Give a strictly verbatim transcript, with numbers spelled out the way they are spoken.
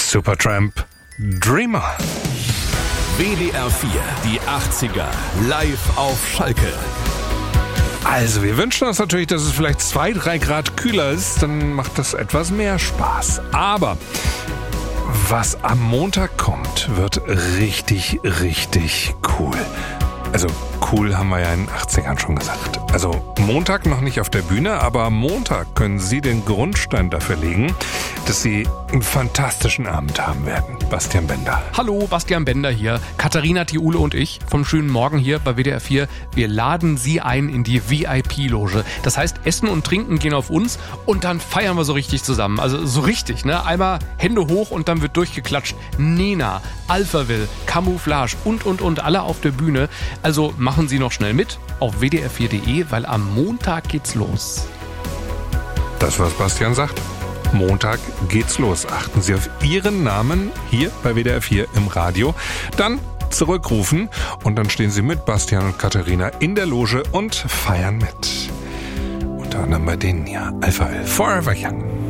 Supertramp, Dreamer. W D R vier, die achtziger, live auf Schalke. Also, wir wünschen uns natürlich, dass es vielleicht zwei, drei Grad kühler ist, dann macht das etwas mehr Spaß. Aber was am Montag kommt, wird richtig, richtig cool. Also cool haben wir ja in den achtzigern schon gesagt. Also Montag noch nicht auf der Bühne, aber am Montag können Sie den Grundstein dafür legen, dass Sie einen fantastischen Abend haben werden. Bastian Bender. Hallo, Bastian Bender hier. Katharina Thiule und ich vom schönen Morgen hier bei W D R vier. Wir laden Sie ein in die V I P-Loge. Das heißt, Essen und Trinken gehen auf uns und dann feiern wir so richtig zusammen. Also so richtig, ne? Einmal Hände hoch und dann wird durchgeklatscht. Nena, Alphaville, Camouflage und, und, und, alle auf der Bühne. Also machen Sie noch schnell mit auf w d r vier punkt d e, weil am Montag geht's los. Das, was Bastian sagt. Montag geht's los. Achten Sie auf Ihren Namen hier bei W D R vier im Radio. Dann zurückrufen und dann stehen Sie mit Bastian und Katharina in der Loge und feiern mit. Unter anderem bei denen hier. Alpha L, Forever Young.